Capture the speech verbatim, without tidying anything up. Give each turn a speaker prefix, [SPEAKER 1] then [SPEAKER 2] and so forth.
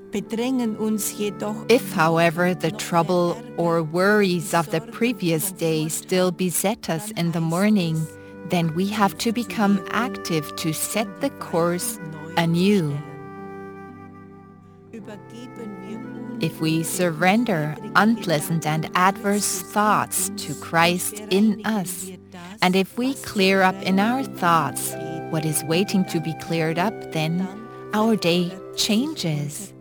[SPEAKER 1] bedrängen uns jedoch.
[SPEAKER 2] If, however, the trouble or worries of the previous day still beset us in the morning, then we have to become active to set the course anew. If we surrender unpleasant and adverse thoughts to Christ in us, and if we clear up in our thoughts what is waiting to be cleared up, then our day changes.